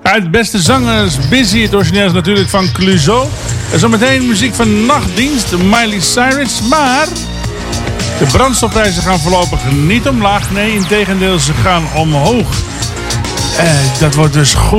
Uit beste zangers Busy, het origineel is natuurlijk van Clouseau. En zometeen muziek van Nachtdienst, Miley Cyrus. Maar de brandstofprijzen gaan voorlopig niet omlaag. Nee, integendeel, ze gaan omhoog. Dat wordt dus goed.